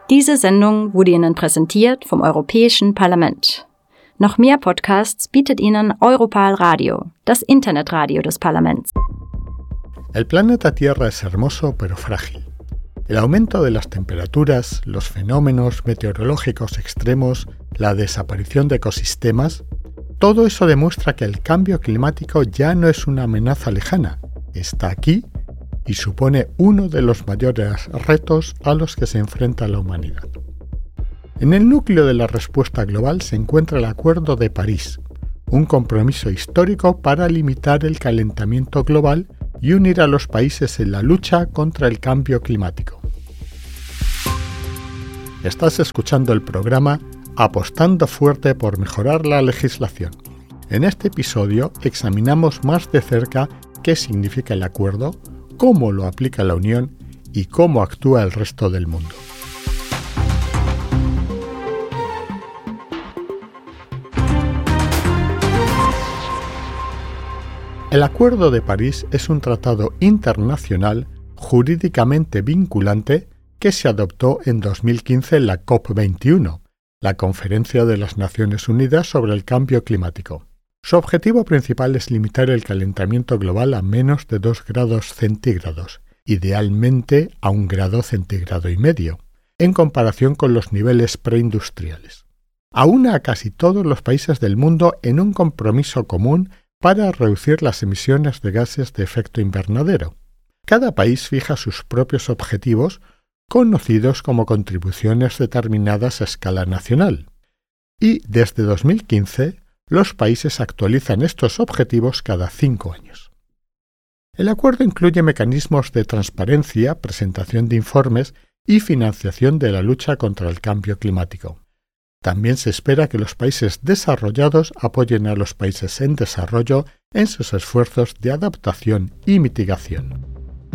Diese Sendung wurde Ihnen präsentiert vom Europäischen Parlament. Noch mehr Podcasts bietet Ihnen Europal Radio, das Internetradio des Parlaments. El planeta Tierra es hermoso pero frágil. El aumento de las temperaturas, los fenómenos meteorológicos extremos, la desaparición de ecosistemas, todo eso demuestra que el cambio climático ya no es una amenaza lejana, está aquí y supone uno de los mayores retos a los que se enfrenta la humanidad. En el núcleo de la respuesta global se encuentra el Acuerdo de París, un compromiso histórico para limitar el calentamiento global y unir a los países en la lucha contra el cambio climático. Estás escuchando el programa Apostando fuerte por mejorar la legislación. En este episodio examinamos más de cerca qué significa el acuerdo, cómo lo aplica la Unión y cómo actúa el resto del mundo. El Acuerdo de París es un tratado internacional jurídicamente vinculante que se adoptó en 2015 en la COP21, la Conferencia de las Naciones Unidas sobre el Cambio Climático. Su objetivo principal es limitar el calentamiento global a menos de 2 grados centígrados, idealmente a 1,5 grados centígrados, en comparación con los niveles preindustriales. Aúna a casi todos los países del mundo en un compromiso común para reducir las emisiones de gases de efecto invernadero. Cada país fija sus propios objetivos, conocidos como contribuciones determinadas a escala nacional. Y desde 2015, los países actualizan estos objetivos cada 5 años. El acuerdo incluye mecanismos de transparencia, presentación de informes y financiación de la lucha contra el cambio climático. También se espera que los países desarrollados apoyen a los países en desarrollo en sus esfuerzos de adaptación y mitigación.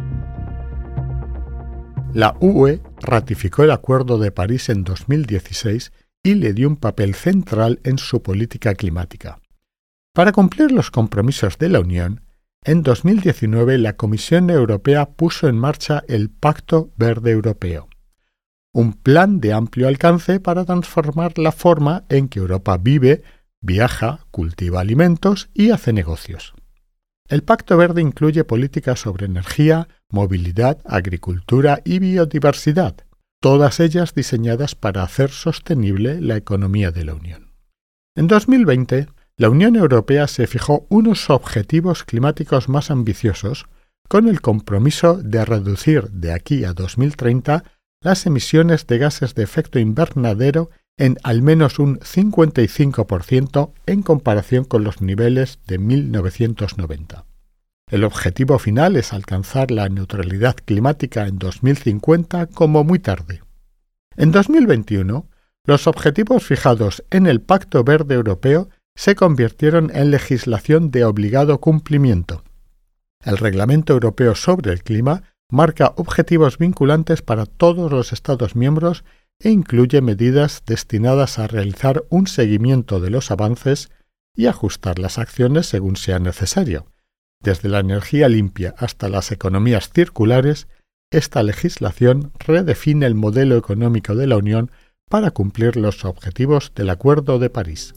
La UE ratificó el Acuerdo de París en 2016 y le dio un papel central en su política climática. Para cumplir los compromisos de la Unión, en 2019 la Comisión Europea puso en marcha el Pacto Verde Europeo, un plan de amplio alcance para transformar la forma en que Europa vive, viaja, cultiva alimentos y hace negocios. El Pacto Verde incluye políticas sobre energía, movilidad, agricultura y biodiversidad, todas ellas diseñadas para hacer sostenible la economía de la Unión. En 2020, la Unión Europea se fijó unos objetivos climáticos más ambiciosos, con el compromiso de reducir de aquí a 2030 las emisiones de gases de efecto invernadero en al menos un 55% en comparación con los niveles de 1990. El objetivo final es alcanzar la neutralidad climática en 2050 como muy tarde. En 2021, los objetivos fijados en el Pacto Verde Europeo se convirtieron en legislación de obligado cumplimiento. El Reglamento Europeo sobre el Clima marca objetivos vinculantes para todos los Estados miembros e incluye medidas destinadas a realizar un seguimiento de los avances y ajustar las acciones según sea necesario. Desde la energía limpia hasta las economías circulares, esta legislación redefine el modelo económico de la Unión para cumplir los objetivos del Acuerdo de París.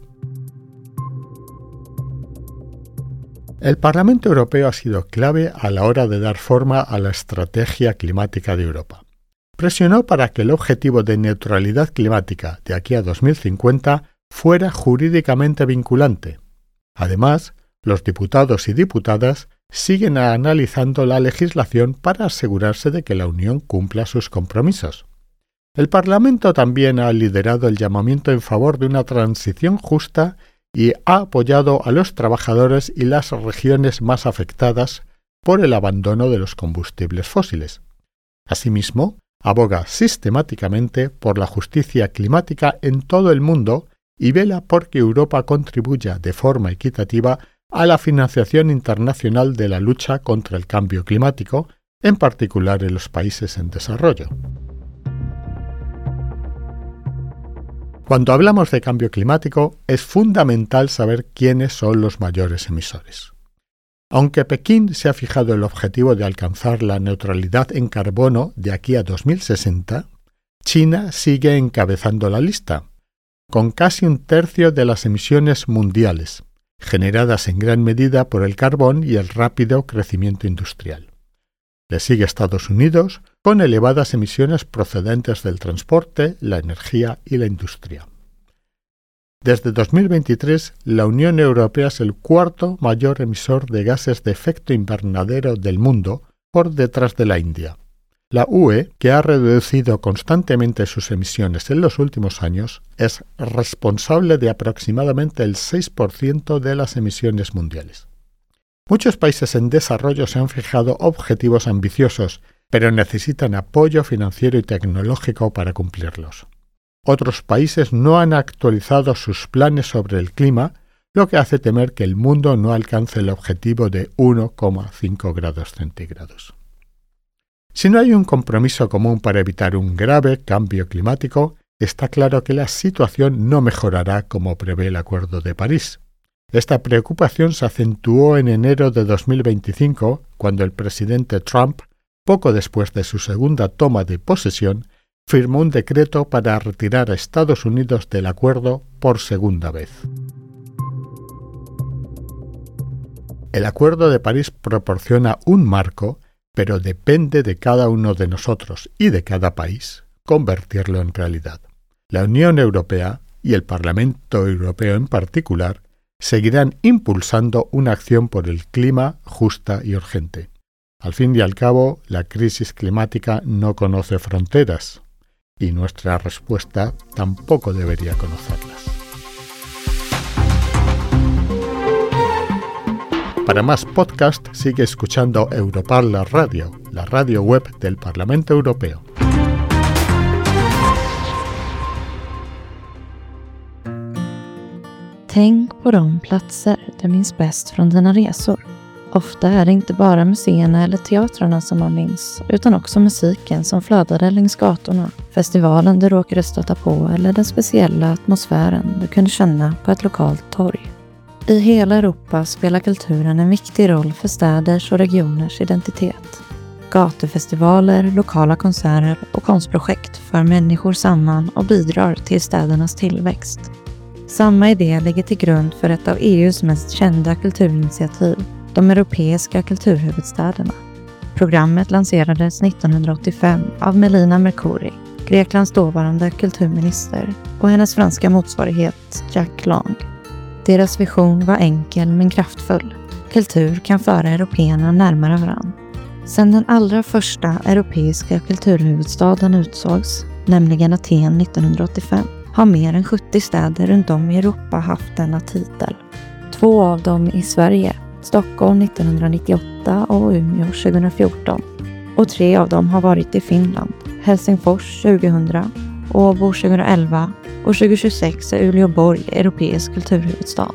El Parlamento Europeo ha sido clave a la hora de dar forma a la estrategia climática de Europa. Presionó para que el objetivo de neutralidad climática de aquí a 2050 fuera jurídicamente vinculante. Además, los diputados y diputadas siguen analizando la legislación para asegurarse de que la Unión cumpla sus compromisos. El Parlamento también ha liderado el llamamiento en favor de una transición justa y ha apoyado a los trabajadores y las regiones más afectadas por el abandono de los combustibles fósiles. Asimismo, aboga sistemáticamente por la justicia climática en todo el mundo y vela por que Europa contribuya de forma equitativa a la financiación internacional de la lucha contra el cambio climático, en particular en los países en desarrollo. Cuando hablamos de cambio climático, es fundamental saber quiénes son los mayores emisores. Aunque Pekín se ha fijado el objetivo de alcanzar la neutralidad en carbono de aquí a 2060, China sigue encabezando la lista, con casi un tercio de las emisiones mundiales, generadas en gran medida por el carbón y el rápido crecimiento industrial. Le sigue Estados Unidos, con elevadas emisiones procedentes del transporte, la energía y la industria. Desde 2023, la Unión Europea es el cuarto mayor emisor de gases de efecto invernadero del mundo, por detrás de la India. La UE, que ha reducido constantemente sus emisiones en los últimos años, es responsable de aproximadamente el 6% de las emisiones mundiales. Muchos países en desarrollo se han fijado objetivos ambiciosos, pero necesitan apoyo financiero y tecnológico para cumplirlos. Otros países no han actualizado sus planes sobre el clima, lo que hace temer que el mundo no alcance el objetivo de 1,5 grados centígrados. Si no hay un compromiso común para evitar un grave cambio climático, está claro que la situación no mejorará como prevé el Acuerdo de París. Esta preocupación se acentuó en enero de 2025, cuando el presidente Trump, poco después de su segunda toma de posesión, firmó un decreto para retirar a Estados Unidos del acuerdo por segunda vez. El Acuerdo de París proporciona un marco, pero depende de cada uno de nosotros y de cada país convertirlo en realidad. La Unión Europea y el Parlamento Europeo en particular seguirán impulsando una acción por el clima justa y urgente. Al fin y al cabo, la crisis climática no conoce fronteras y nuestra respuesta tampoco debería conocerlas. Para más podcast, sigue escuchando Europarla Radio, la radio web del Parlamento Europeo. Tänk på de platser du minns bäst från dina resor. Ofta är det inte bara museerna eller teatrarna som man minns, utan också musiken som flödade längs gatorna, festivalen du råkade stöta på eller den speciella atmosfären du kunde känna på ett lokalt torg. I hela Europa spelar kulturen en viktig roll för städers och regioners identitet. Gatufestivaler, lokala konserter och konstprojekt för människor samman och bidrar till städernas tillväxt. Samma idé ligger till grund för ett av EUs mest kända kulturinitiativ, de europeiska kulturhuvudstäderna. Programmet lanserades 1985 av Melina Mercouri, Greklands dåvarande kulturminister, och hennes franska motsvarighet Jack Lang. Deras vision var enkel men kraftfull. Kultur kan föra européerna närmare varann. Sedan den allra första europeiska kulturhuvudstaden utsågs, nämligen Aten 1985, har mer än 70 städer runt om i Europa haft denna titel. 2 av dem i Sverige, Stockholm 1998 och Umeå 2014. Och 3 av dem har varit i Finland, Helsingfors 2000, Åbo 2011 och 2026 är Uleåborg europeisk kulturhuvudstad.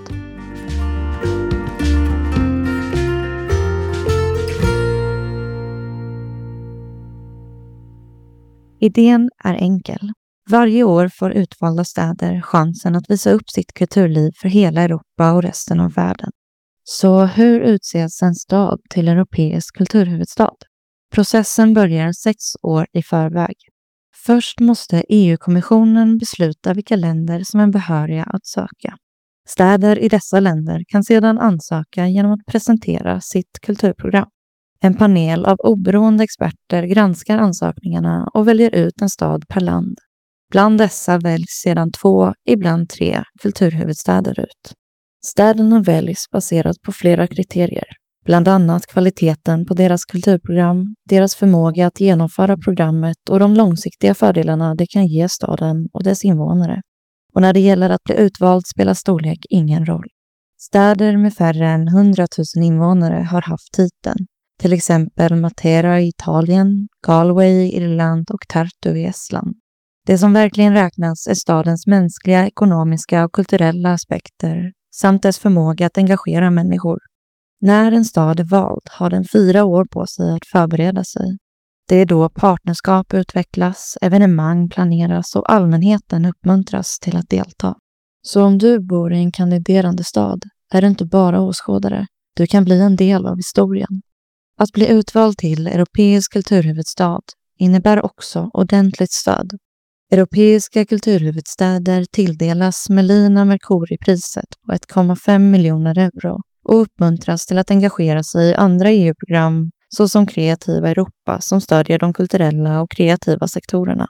Idén är enkel. Varje år får utvalda städer chansen att visa upp sitt kulturliv för hela Europa och resten av världen. Så hur utses en stad till europeisk kulturhuvudstad? Processen börjar 6 år i förväg. Först måste EU-kommissionen besluta vilka länder som är behöriga att söka. Städer i dessa länder kan sedan ansöka genom att presentera sitt kulturprogram. En panel av oberoende experter granskar ansökningarna och väljer ut en stad per land. Bland dessa väljs sedan 2, ibland 3 kulturhuvudstäder ut. Städerna väljs baserat på flera kriterier, bland annat kvaliteten på deras kulturprogram, deras förmåga att genomföra programmet och de långsiktiga fördelarna det kan ge staden och dess invånare. Och när det gäller att bli utvald spelar storlek ingen roll. Städer med färre än 100 000 invånare har haft titeln, till exempel Matera i Italien, Galway i Irland och Tartu i Estland. Det som verkligen räknas är stadens mänskliga, ekonomiska och kulturella aspekter samt dess förmåga att engagera människor. När en stad är vald har den 4 år på sig att förbereda sig. Det är då partnerskap utvecklas, evenemang planeras och allmänheten uppmuntras till att delta. Så om du bor i en kandiderande stad är du inte bara åskådare, du kan bli en del av historien. Att bli utvald till europeisk kulturhuvudstad innebär också ordentligt stöd. Europeiska kulturhuvudstäder tilldelas Melina Mercouri-priset på 1,5 miljoner euro och uppmuntras till att engagera sig i andra EU-program såsom Kreativa Europa som stödjer de kulturella och kreativa sektorerna.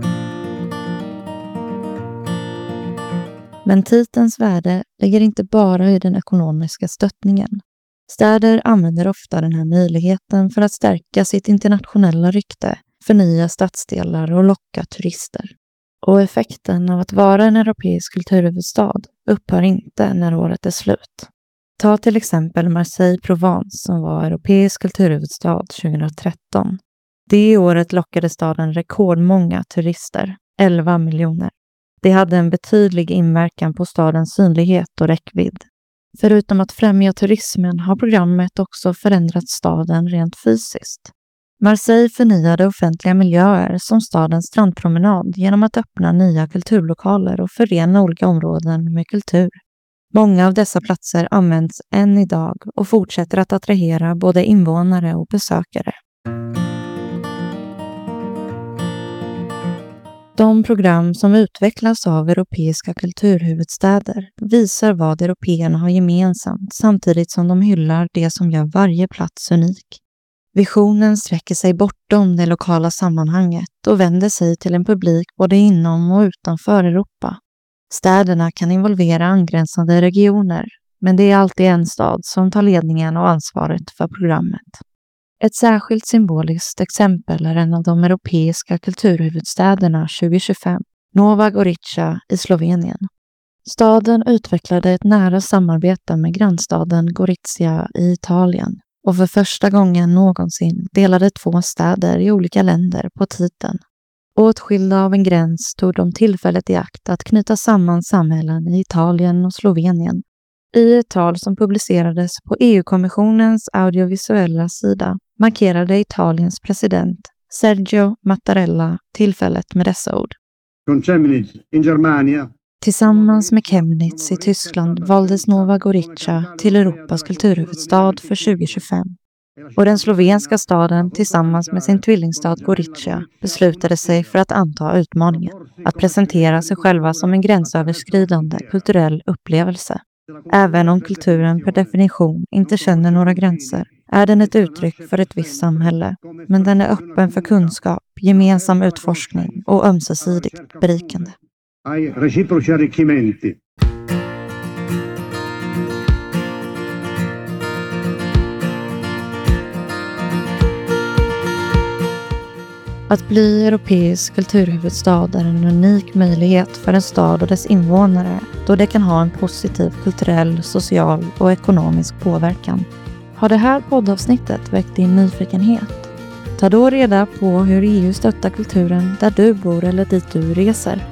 Men titelns värde ligger inte bara i den ekonomiska stöttningen. Städer använder ofta den här möjligheten för att stärka sitt internationella rykte, förnya stadsdelar och locka turister. Och effekten av att vara en europeisk kulturhuvudstad upphör inte när året är slut. Ta till exempel Marseille-Provence som var europeisk kulturhuvudstad 2013. Det året lockade staden rekordmånga turister, 11 miljoner. Det hade en betydlig inverkan på stadens synlighet och räckvidd. Förutom att främja turismen har programmet också förändrat staden rent fysiskt. Marseille förnyade offentliga miljöer som stadens strandpromenad genom att öppna nya kulturlokaler och förena olika områden med kultur. Många av dessa platser används än idag och fortsätter att attrahera både invånare och besökare. De program som utvecklas av europeiska kulturhuvudstäder visar vad européerna har gemensamt samtidigt som de hyllar det som gör varje plats unik. Visionen sträcker sig bortom det lokala sammanhanget och vänder sig till en publik både inom och utanför Europa. Städerna kan involvera angränsande regioner, men det är alltid en stad som tar ledningen och ansvaret för programmet. Ett särskilt symboliskt exempel är en av de europeiska kulturhuvudstäderna 2025, Nova Gorica i Slovenien. Staden utvecklade ett nära samarbete med grannstaden Gorizia i Italien och för första gången någonsin delade två städer i olika länder på titeln. Åtskilda av en gräns tog de tillfället i akt att knyta samman samhällen i Italien och Slovenien. I ett tal som publicerades på EU-kommissionens audiovisuella sida markerade Italiens president Sergio Mattarella tillfället med dessa ord. Tillsammans med Chemnitz i Tyskland valdes Nova Gorica till Europas kulturhuvudstad för 2025. Och den slovenska staden tillsammans med sin tvillingstad Gorica beslutade sig för att anta utmaningen, att presentera sig själva som en gränsöverskridande kulturell upplevelse. Även om kulturen per definition inte känner några gränser är den ett uttryck för ett visst samhälle, men den är öppen för kunskap, gemensam utforskning och ömsesidigt berikande. Att bli europeisk kulturhuvudstad är en unik möjlighet för en stad och dess invånare då det kan ha en positiv kulturell, social och ekonomisk påverkan. Har det här poddavsnittet väckt din nyfikenhet? Ta då reda på hur EU stöttar kulturen där du bor eller dit du reser.